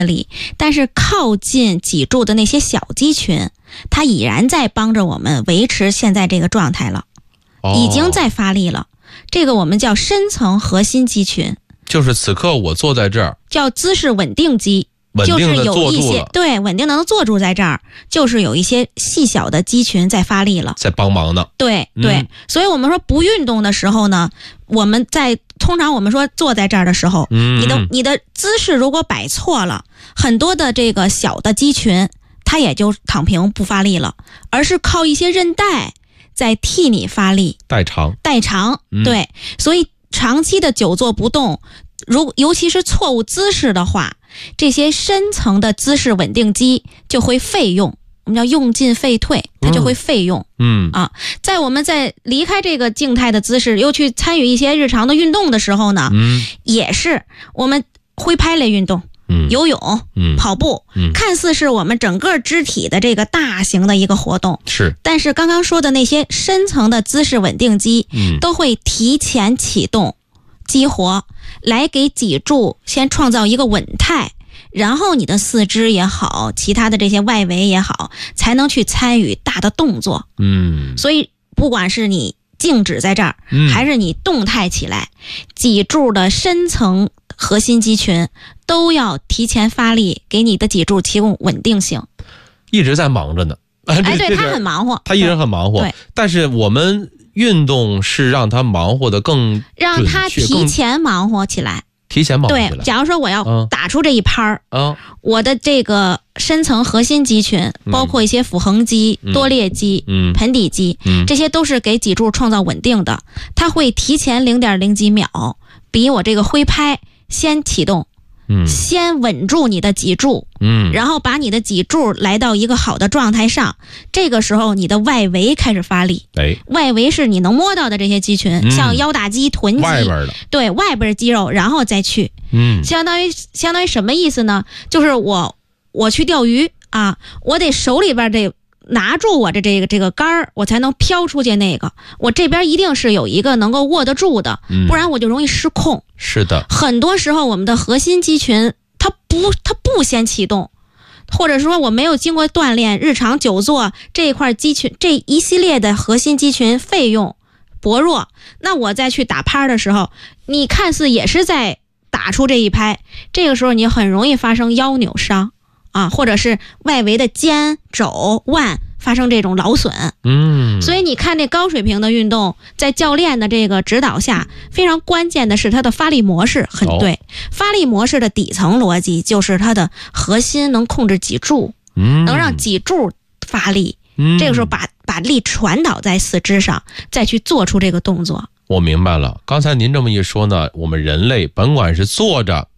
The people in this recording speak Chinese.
力，但是靠近脊柱的那些小肌群，它已然在帮着我们维持现在这个状态了，已经在发力了。这个我们叫深层核心肌群， 就是此刻我坐在这儿， 叫姿势稳定肌。 稳定的坐住了， 对，稳定的能坐住在这儿，就是有一些细小的肌群在发力了， 在帮忙呢。 对对，所以我们说不运动的时候呢，通常我们说坐在这儿的时候，你的姿势如果摆错了，很多的这个小的肌群它也就躺平不发力了，而是靠一些韧带在替你发力，代偿，对，所以长期的久坐不动，尤其是错误姿势的话，这些深层的姿势稳定肌就会废用，我们叫用进废退，它就会废用。在我们在离开这个静态的姿势，又去参与一些日常的运动的时候呢，也是我们挥拍类运动，游泳，跑步，看似是我们整个肢体的这个大型的一个活动， 是， 但是刚刚说的那些深层的姿势稳定肌，都会提前启动激活，来给脊柱先创造一个稳态，然后你的四肢也好，其他的这些外围也好，才能去参与大的动作。所以不管是你静止在这儿，还是你动态起来，脊柱的深层核心肌群都要提前发力，给你的脊柱提供稳定性。 一直在忙着呢。 对，他很忙活， 他一直很忙活。但是我们运动是让他忙活的更让他提前忙活起来。对，假如说我要打出这一拍儿，我的这个深层核心肌群，包括一些腹横肌、多裂肌、盆底肌，这些都是给脊柱创造稳定的，它会提前0.0几秒，比我这个挥拍先启动。先稳住你的脊柱，然后把你的脊柱来到一个好的状态上，这个时候你的外围开始发力。外围是你能摸到的这些肌群，像腰大肌、臀肌，外边的，对，外边的肌肉，然后再去，相当于什么意思呢？就是我去钓鱼啊，我得手里边这拿住我的这个杆儿，我才能飘出去。那个我这边一定是有一个能够握得住的，不然我就容易失控。 是的， 很多时候我们的核心肌群它不先启动，或者说我没有经过锻炼，日常久坐这一块肌群，这一系列的核心肌群废用薄弱，那我再去打拍的时候，你看似也是在打出这一拍，这个时候你很容易发生腰扭伤啊，或者是外围的肩、肘、腕发生这种劳损。所以你看这高水平的运动，在教练的这个指导下，非常关键的是它的发力模式很对。发力模式的底层逻辑就是它的核心能控制脊柱，能让脊柱发力。这个时候把力传导在四肢上，再去做出这个动作。 我明白了，刚才您这么一说呢，我们人类甭管是坐着